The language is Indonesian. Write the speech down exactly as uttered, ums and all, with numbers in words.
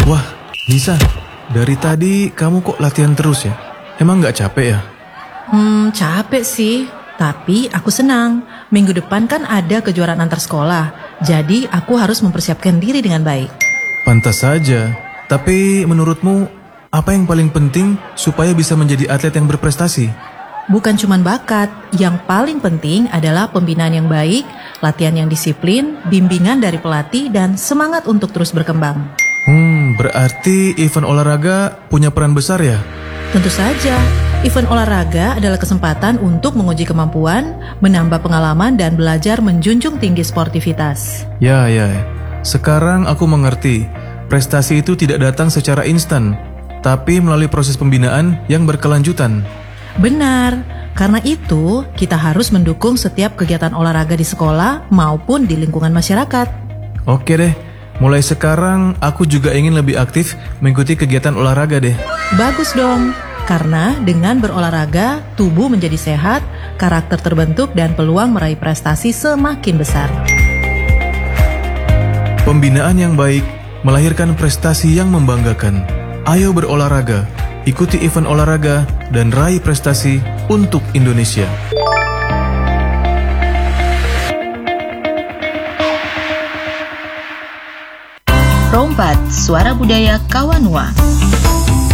Wah, Nisa, dari tadi kamu kok latihan terus ya? Emang gak capek ya? Hmm, capek sih. Tapi aku senang. Minggu depan kan ada kejuaraan antar sekolah. Jadi aku harus mempersiapkan diri dengan baik. Pantas saja. Tapi menurutmu, apa yang paling penting supaya bisa menjadi atlet yang berprestasi? Bukan cuma bakat, yang paling penting adalah pembinaan yang baik, latihan yang disiplin, bimbingan dari pelatih, dan semangat untuk terus berkembang. Hmm, berarti event olahraga punya peran besar ya? Tentu saja, event olahraga adalah kesempatan untuk menguji kemampuan, menambah pengalaman, dan belajar menjunjung tinggi sportivitas. Ya, ya. Sekarang aku mengerti. Prestasi itu tidak datang secara instan, tapi melalui proses pembinaan yang berkelanjutan. Benar, karena itu kita harus mendukung setiap kegiatan olahraga di sekolah maupun di lingkungan masyarakat. Oke deh, mulai sekarang aku juga ingin lebih aktif mengikuti kegiatan olahraga deh. Bagus dong, karena dengan berolahraga, tubuh menjadi sehat, karakter terbentuk, dan peluang meraih prestasi semakin besar. Pembinaan yang baik melahirkan prestasi yang membanggakan. Ayo berolahraga, ikuti event olahraga, dan raih prestasi untuk Indonesia. Rompat, suara budaya Kawanua.